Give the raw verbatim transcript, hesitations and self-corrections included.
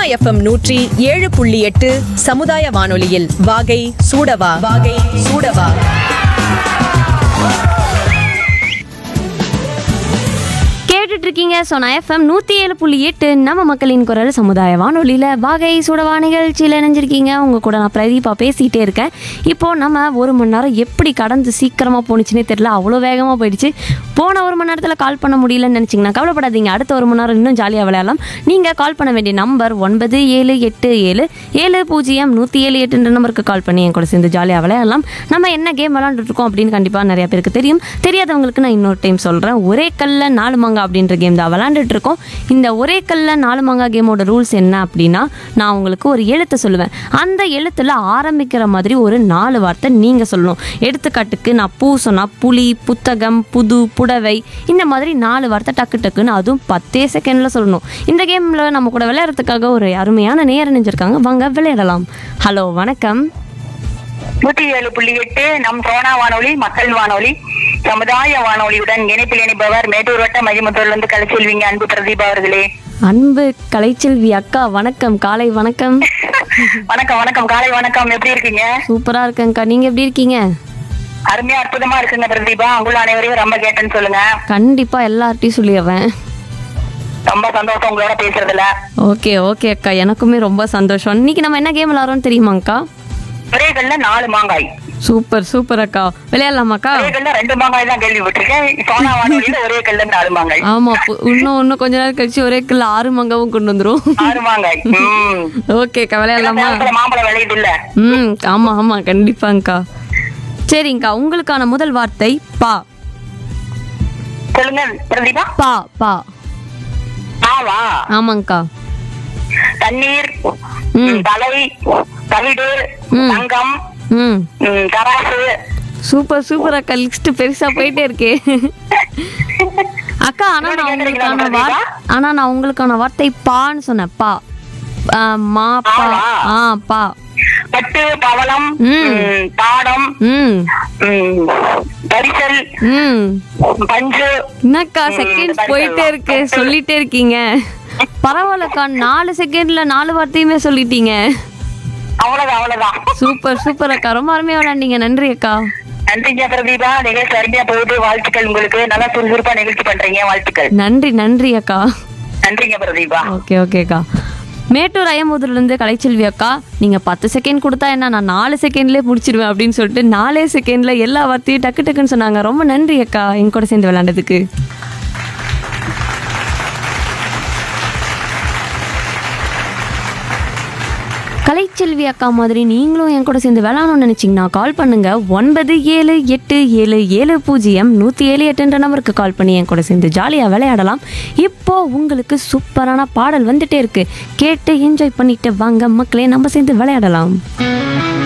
FM நூற்றி ஏழு புள்ளி எட்டு சமுதாய வானொலியில் வாகை சூடவா வாகை சூடவா. இருக்கீங்க சோனா எஃப்எம் நூற்றி ஏழு புள்ளி எட்டு நம்ம மக்களின் குரல் சமுதாய வானொலியில் வாகை சுடவா நிகழ்ச்சியில் இணைஞ்சிருக்கீங்க. உங்கள் கூட நான் பிரதீபா பேசிகிட்டே இருக்கேன். இப்போது நம்ம ஒரு மணி நேரம் எப்படி கடந்து சீக்கிரமாக போணுச்சுன்னே தெரியல, அவ்வளோ வேகமாக போயிடுச்சு. போன ஒரு மணி நேரத்தில் கால் பண்ண முடியலன்னு நினச்சிங்கன்னா கவலைப்படாதீங்க, அடுத்த ஒரு மணி நேரம் இன்னும் ஜாலியாக விளையாடலாம். நீங்கள் கால் பண்ண வேண்டிய நம்பர் ஒன்பது ஏழு எட்டு ஏழு ஏழு பூஜ்ஜியம் நூற்றி ஏழு எட்டுன்ற நம்பருக்கு கால் பண்ணி என் கூட சேர்ந்து ஜாலியாக விளையாடலாம். நம்ம என்ன கேம் விளையாண்டுருக்கோம் அப்படின்னு கண்டிப்பாக நிறையா பேருக்கு தெரியும். தெரியாதவங்களுக்கு நான் இன்னொரு டைம் சொல்கிறேன். ஒரே கல்ல நாலு மாங்கா அப்படின்ற கேம் தான் விளையாண்டுட்டு இருக்கோம். இந்த ஒரே கல்ல நாலு மாங்கா கேமோட ரூல்ஸ் என்ன அப்படின்னா, நான் உங்களுக்கு ஒரு எழுத்தை சொல்லுவேன். அந்த எழுத்துல ஆரம்பிக்கிற மாதிரி ஒரு நாலு வார்த்தை நீங்க சொல்லணும். எடுத்துக்காட்டுக்கு நான் பூ சொன்னா புலி, புத்தகம், புது, புடவை, இந்த மாதிரி நாலு வார்த்தை டக்கு டக்குன்னு, அதுவும் பத்தே செகண்ட்ல சொல்லணும். இந்த கேம்ல நம்ம கூட விளையாடுறதுக்காக ஒரு அருமையான நேரம் நினைஞ்சிருக்காங்க. வாங்க விளையாடலாம். ஹலோ, வணக்கம். நூற்றி ஏழு புள்ளி எட்டு நம் சோனா வானொலி மக்கள் வானொலி சமுதாய வானொலியுடன் இணைப்பில் இணைப்பவர் மேட்டூர் வட்டம் மகிமுத்தூர்லேருந்து கலைச்செல்விங்க. அன்பு பிரதீபா அவர்களே. அன்பு கலைச்செல்வி அக்கா, வணக்கம். காலை வணக்கம். வணக்கம் வணக்கம் காலை வணக்கம். எப்படி இருக்கீங்க? சூப்பரா இருக்கேன்க்கா, நீங்க எப்படி இருக்கீங்க? அருமையா அற்புதமா இருக்குங்க பிரதீபா. உங்கள் அனைவரையும் ரொம்ப கேட்டேன்னு சொல்லுங்க. கண்டிப்பா எல்லார்ட்டையும் சொல்லிடுறேன். ரொம்ப சந்தோஷம் உங்களோட பேசுறதுல. ஓகே ஓகே அக்கா, எனக்குமே ரொம்ப சந்தோஷம். இன்னைக்கு நம்ம என்ன கேம் விளையாடுறோம் தெரியுமாக்கா? ஒரே கல்ல நாலு மாங்காய். சூப்பர் சூப்பர் அக்கா, விளையாடலாமாக்கா? ஒரே கல்ல ரெண்டு மாங்காய் தான் கேள்விப்பட்டிருக்கேன். சோனா வானொலியில ஒரே கல்ல நாலு மாங்காய். ஆமா, இன்னும் இன்னும் கொஞ்ச நேரம் கழிச்சு ஒரே கல்ல ஆறு மாங்காவும் கொண்டு வந்துரும். ஆறு மாங்காய். ஓகே அக்கா, விளையாடலாமா? மாம்பழம் விளையுது இல்ல? ம், ஆமா ஆமா கண்டிப்பாங்கக்கா. சரிங்கக்கா, உங்களுக்கான முதல் வார்த்தை பா. சொல்லுங்க பிரதீபா. பா பா. பாவா? ஆமாங்கக்கா. தண்ணீர், தலை, தவிடு, தங்கம், ம், தராசு. சூப்பர் சூப்பர் அக்கா, லிஸ்ட் பெருசா போயிட்டே இருக்கே அக்கா. ஆனா நான் உங்களுக்கான வார்த்தை ஆனா நான் உங்களுக்கான வார்த்தை பான்னு சொன்னேன். பா, மா, பா. ஆ, பா. பட்டு, பவளம், பாடம், பரிசல், பஞ்சு. என்னக்கா செகண்ட்ஸ் போயிட்டே இருக்கு, சொல்லிட்டே இருக்கீங்க. பரவாயில்லக்கா, நாலு செகண்ட்ல நாலு வார்த்தையுமே சொல்லிட்டீங்க. அவ்வளவுதான் அவ்வளவுதான். சூப்பர் சூப்பர் அக்கா, ரொம்ப அருமையா விளையாண்டீங்க. நன்றி அக்கா. நன்றிங்க பிரதீபா. நிகழ்ச்சி அருமையா போகுது. வாழ்த்துக்கள் உங்களுக்கு. நல்லா சுறுசுறுப்பா நிகழ்ச்சி பண்றீங்க. வாழ்த்துக்கள். நன்றி நன்றி அக்கா. நன்றிங்க பிரதீபா. ஓகே ஓகே அக்கா. மேட்டூர் ஐயம்பூதுல இருந்து கலைச்செல்வி அக்கா, நீங்க பத்து செகண்ட் கொடுத்தா என்ன, நான் நாலு செகண்ட்லேயே முடிச்சிடுவேன் அப்படின்னு சொல்லிட்டு நாலே செகண்ட்ல எல்லா வார்த்தையும் டக்கு டக்குன்னு சொன்னாங்க. ரொம்ப நன்றி அக்கா என் கூட சேர்ந்து விளையாண்டதுக்கு. கலைச்செல்வி அக்கா மாதிரி நீங்களும் என் கூட சேர்ந்து விளையாடணும்னு நினைச்சிங்கன்னா கால் பண்ணுங்க. ஒன்பது ஏழு எட்டு ஏழு ஏழு பூஜ்ஜியம் நூற்றி ஏழு எட்டுன்ற நம்பருக்கு கால் பண்ணி என் கூட சேர்ந்து ஜாலியாக விளையாடலாம். இப்போ உங்களுக்கு சூப்பரான பாடல் வந்துட்டே இருக்கு, கேட்டு என்ஜாய் பண்ணிட்டு வாங்க மக்களே, நம்ம சேர்ந்து விளையாடலாம்.